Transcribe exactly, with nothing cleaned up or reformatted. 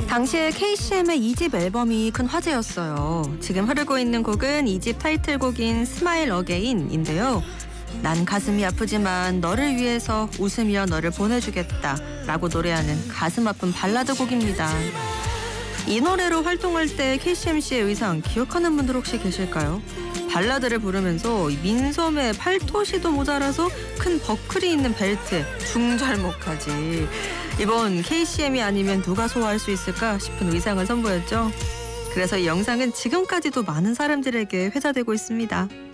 당시에 케이씨엠의 이 집 앨범이 큰 화제였어요. 지금 흐르고 있는 곡은 이 집 타이틀곡인 스마일 어게인인데요. 난 가슴이 아프지만 너를 위해서 웃으며 너를 보내주겠다 라고 노래하는 가슴 아픈 발라드 곡입니다. 이 노래로 활동할 때 케이씨엠씨의 의상 기억하는 분들 혹시 계실까요? 발라드를 부르면서 민소매 팔토시도 모자라서 큰 버클이 있는 벨트, 중절모까지. 이번 케이씨엠이 아니면 누가 소화할 수 있을까 싶은 의상을 선보였죠. 그래서 이 영상은 지금까지도 많은 사람들에게 회자되고 있습니다.